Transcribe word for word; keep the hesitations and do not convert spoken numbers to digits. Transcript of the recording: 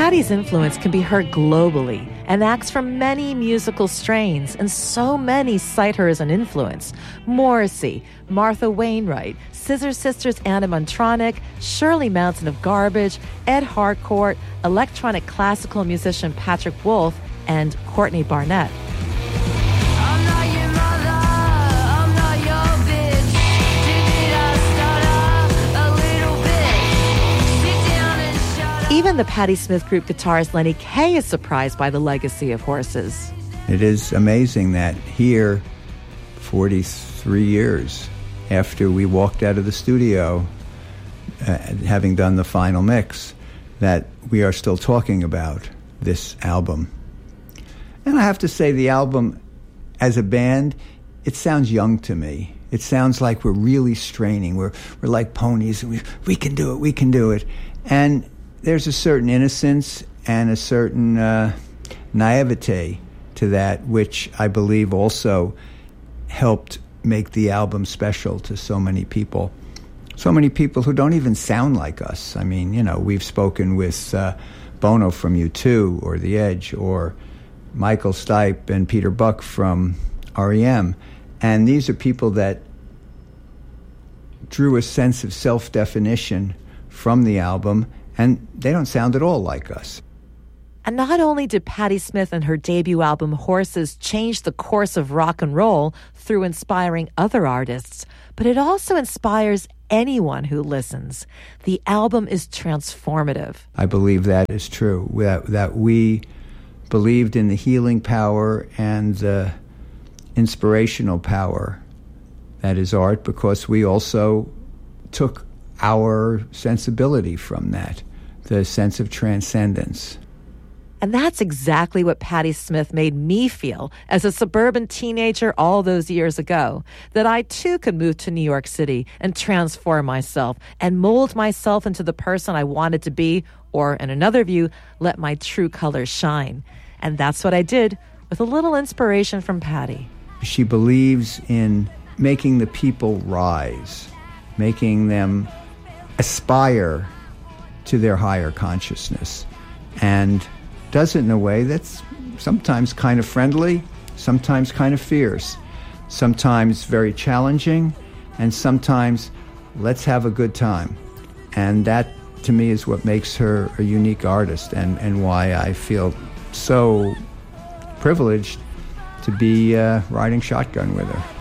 Patti's influence can be heard globally, and acts from many musical strains, and so many cite her as an influence. Morrissey, Martha Wainwright, Scissor Sisters Anna Montronic, Shirley Mountain of Garbage, Ed Harcourt, electronic classical musician Patrick Wolf, and Courtney Barnett. Even the Patti Smith Group guitarist Lenny Kaye is surprised by the legacy of Horses. It is amazing that here, forty-three years after we walked out of the studio, uh, having done the final mix, that we are still talking about this album. And I have to say, the album, as a band, it sounds young to me. It sounds like we're really straining. We're we're like ponies. We we can do it. We can do it. And there's a certain innocence and a certain uh, naivete to that, which I believe also helped make the album special to so many people. So many people who don't even sound like us. I mean, you know, we've spoken with uh, Bono from U two or The Edge, or Michael Stipe and Peter Buck from R E M. And these are people that drew a sense of self-definition from the album, and they don't sound at all like us. And not only did Patti Smith and her debut album Horses change the course of rock and roll through inspiring other artists, but it also inspires anyone who listens. The album is transformative. I believe that is true, that, that we believed in the healing power and the inspirational power that is art, because we also took our sensibility from that, the sense of transcendence. And that's exactly what Patti Smith made me feel as a suburban teenager all those years ago, that I too could move to New York City and transform myself and mold myself into the person I wanted to be, or in another view, let my true colors shine. And that's what I did, with a little inspiration from Patti. She believes in making the people rise, making them aspire to their higher consciousness, and does it in a way that's sometimes kind of friendly, sometimes kind of fierce, sometimes very challenging, and sometimes let's have a good time. And that, to me, is what makes her a unique artist, and, and why I feel so privileged to be uh, riding shotgun with her.